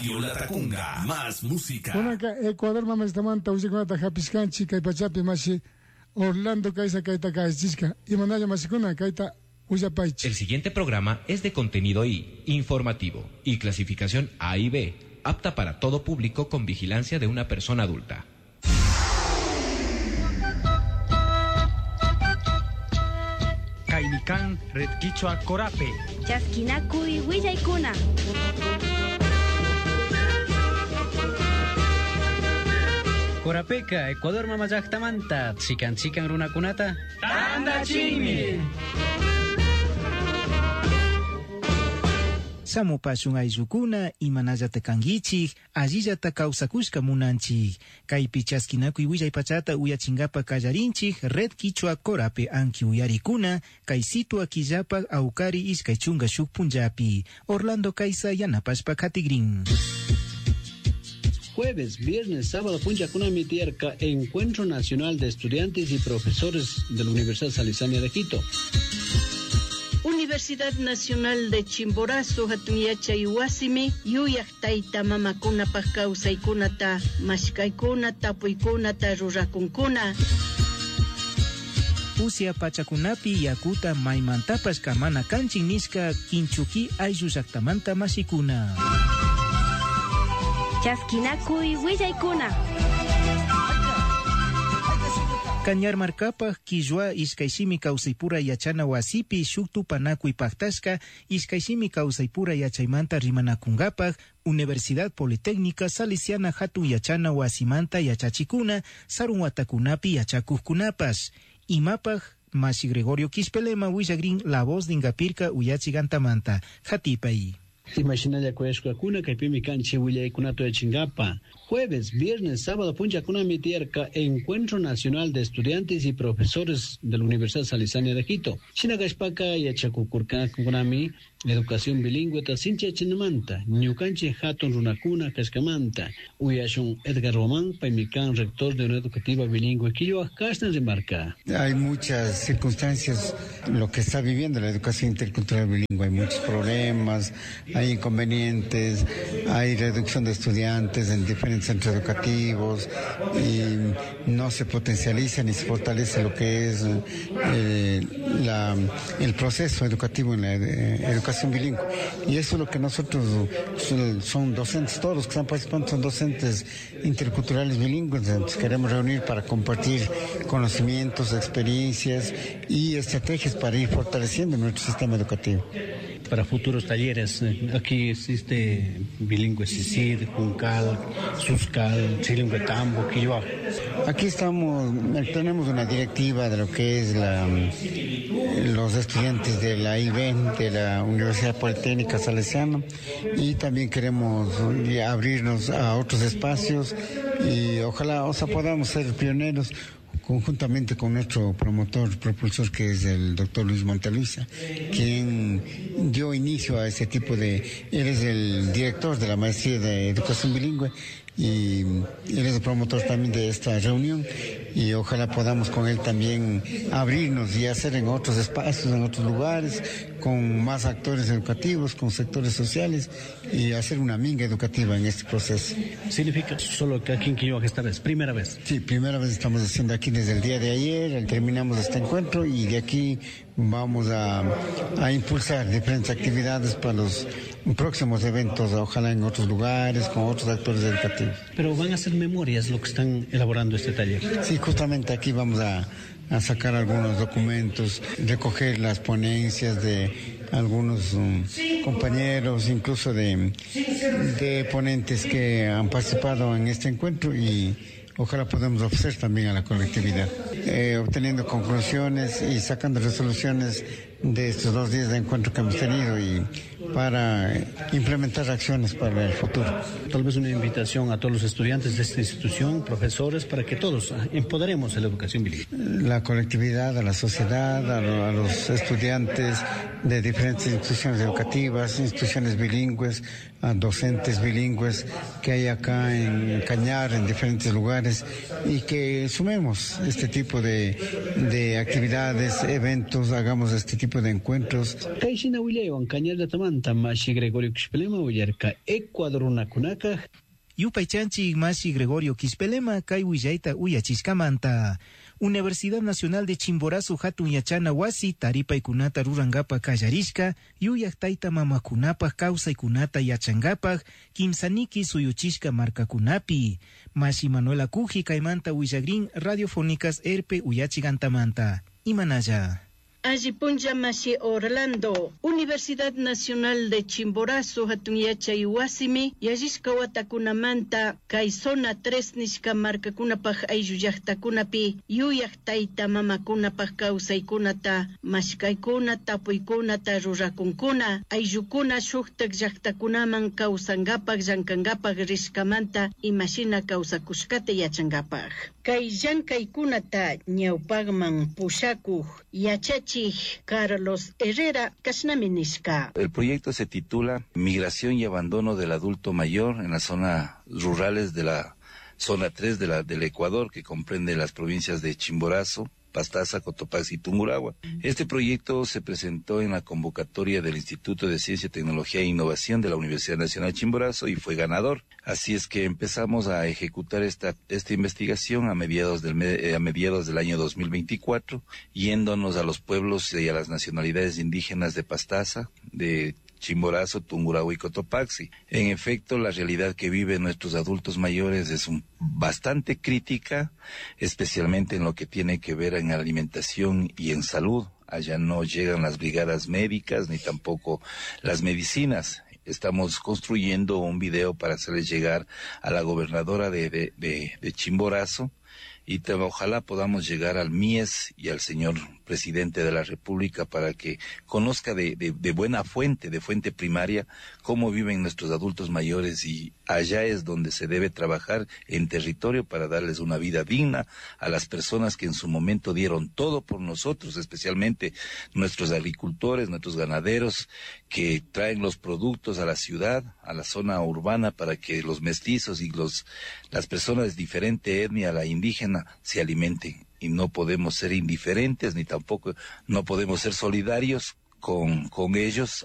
Radio Latacunga, más música. Kunaka Ecuador mamestamanta usikunata hapiskanchi kay pachapi masi Orlando kaisa kaita kaischiska imanaya masikuna kaita uyapaichi. El siguiente programa es de contenido I, informativo y clasificación A y B, apta para todo público con vigilancia de una persona adulta. Kainikan Red Quichua Corape. Chasquinacuy Huillaykuna. Corapeca, Ecuador mamayaqtamanta, chikan runakunata. ¡Tanda chimi! Samupashun ayllukuna imanallata kankichik allillata kawsakushka munanchik kaypi chaskinakuy willaypachata uyachingapa kallarinchik Red Quichua Corape anki uyarikuna kay situa killapa awkari iskay chunga shuk punllapi Orlando Kaisa yanapashpa katigrin. Jueves, viernes, sábado, punchakunami tierka Encuentro Nacional de Estudiantes y Profesores de la Universidad Salesiana de Quito. Universidad Nacional de Chimborazo hatuyachay wasimi yuyaqtayta mamakunapaq kawsaykunata mashkaykuna tapuykunata rurakunkuna. Usya pachakunapi yakuta maymantapas kamana kanchik nishka kinchuki ayllu llaqtamanta mashikuna. Chasquinacuy Huillaykuna. Cañar marcapaj quillua iskaysimi kawsaypura yachana wasipi shuk tupanakuy paktashka iskaysimi kawsaypura yachaymanta rimanakunkapaj Universidad Politécnica Salesiana hatun yachana wasimanta yachachikuna sarun watakunapi yachakuqkunapas imapaj Masi Gregorio Quispelemma willagrin la voz de Ingapirka uyachigantamanta hatipay. Imaginaya kueshkakuna kaypimi kanchi willaykunato yachingapa. Jueves, viernes, sábado, punchakunami tierka Encuentro Nacional de Estudiantes y Profesores de la Universidad Salesiana de Quito. Chinagashpaka yachakukurkakunami educación bilingüe ta sinchachinamanta. Ñukanchi hatun runakuna kashkamanta. Uyashun Edgar Román, paimikan rector de una educativa bilingüe Quilloa, Castan remarca. Hay muchas circunstancias, lo que está viviendo la educación intercultural bilingüe. Hay muchos problemas, hay inconvenientes, hay reducción de estudiantes en diferentes centros educativos y no se potencializa ni se fortalece lo que es el proceso educativo en la educación bilingüe. Y eso es lo que nosotros, son docentes, todos los que están participando son docentes interculturales bilingües, entonces queremos reunir para compartir conocimientos, experiencias y estrategias para ir fortaleciendo nuestro sistema educativo. Para futuros talleres, aquí existe bilingüe CICID, Juncal, Suscal, Trilingüe Tambo, Quilloa. Aquí tenemos una directiva de lo que es los estudiantes de la IBEN, de la Universidad Politécnica Salesiana, y también queremos abrirnos a otros espacios y ojalá podamos ser pioneros conjuntamente con nuestro promotor, propulsor, que es el doctor Luis Monteluisa, quien dio inicio a ese tipo él es el director de la maestría de educación bilingüe y él es el promotor también de esta reunión y ojalá podamos con él también abrirnos y hacer en otros espacios, en otros lugares, con más actores educativos, con sectores sociales y hacer una minga educativa en este proceso. ¿Significa solo que aquí en Quilloa esta vez, primera vez? Sí, primera vez estamos haciendo aquí desde el día de ayer, terminamos este encuentro y de aquí vamos a impulsar diferentes actividades para los próximos eventos, ojalá en otros lugares, con otros actores educativos. Pero van a hacer memorias lo que están elaborando este taller. Sí, justamente aquí vamos a sacar algunos documentos, recoger las ponencias de algunos compañeros, incluso de ponentes que han participado en este encuentro y ojalá podamos ofrecer también a la colectividad, obteniendo conclusiones y sacando resoluciones de estos 2 días de encuentro que hemos tenido y para implementar acciones para el futuro. Tal vez una invitación a todos los estudiantes de esta institución, profesores, para que todos empoderemos la educación bilingüe. La colectividad, a la sociedad, a los estudiantes de diferentes instituciones educativas, instituciones bilingües, a docentes bilingües que hay acá en Cañar, en diferentes lugares, y que sumemos este tipo de actividades, eventos, hagamos este tipo de encuentros. Caixina Wileo, en Cañar de Tamanta. Pastamanta Mashi Gregorio Kishpelema Uyarka Ecuador Unakunaka. Yupaychanchi Mashi Gregorio Quispelema kay willaita uyachiskamanta. Universidad Nacional de Chimborazo hatun yachana wasi taripaykunata rurangapa kallarishka, yuyaktaita mamakunapa kawsaykunata yachangapaj, kimsaniki suyuchishka markakunapi. Mashi Manuela Kuji kaymanta willagrin radiofónicas erpe uyachigantamanta. Imanaya. Ajipunja Mashi Orlando, Universidad Nacional de Chimborazo, Hatunyacha y Wasimi, Yajishka Watakunamanta, Kaisona 3 Nishka Markakunapaj Ayuyachtakunapi, Yuyachtaita Mamakunapaj Kausaikunata, Mashkaikuna, Tapuikunata, Rurakunkuna, Ayukuna Shuktak Yachtakunaman Kausangapaj, Yankangapaj Rishkamanta, y Mashina Kausakushkate Yachangapaj. Kayyankaykunata ñawpaqman pushakuq yachachiq Carlos Herrera Kashnaminisca. El proyecto se titula Migración y abandono del adulto mayor en las zonas rurales de la zona 3 del Ecuador, que comprende las provincias de Chimborazo, Pastaza, Cotopaxi y Tungurahua. Este proyecto se presentó en la convocatoria del Instituto de Ciencia, Tecnología e Innovación de la Universidad Nacional de Chimborazo y fue ganador. Así es que empezamos a ejecutar esta investigación a mediados del año 2024, yéndonos a los pueblos y a las nacionalidades indígenas de Pastaza, de Chimborazo, Tungurahua y Cotopaxi. En efecto, la realidad que viven nuestros adultos mayores es bastante crítica, especialmente en lo que tiene que ver en alimentación y en salud. Allá no llegan las brigadas médicas ni tampoco las medicinas. Estamos construyendo un video para hacerles llegar a la gobernadora de Chimborazo y ojalá podamos llegar al MIES y al señor presidente de la República para que conozca de buena fuente, de fuente primaria, cómo viven nuestros adultos mayores, y allá es donde se debe trabajar en territorio para darles una vida digna a las personas que en su momento dieron todo por nosotros, especialmente nuestros agricultores, nuestros ganaderos, que traen los productos a la ciudad, a la zona urbana, para que los mestizos y las personas de diferente etnia, la indígena, se alimenten. Y no podemos ser indiferentes, ni tampoco no podemos ser solidarios con ellos